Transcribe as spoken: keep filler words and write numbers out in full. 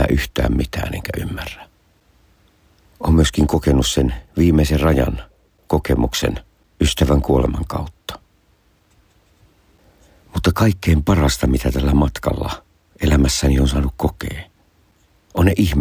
yhtään mitään enkä ymmärrä. Olen myöskin kokenut sen viimeisen rajan kokemuksen ystävän kuoleman kautta. Mutta kaikkein parasta, mitä tällä matkalla elämässäni on saanut kokea, on ne ihme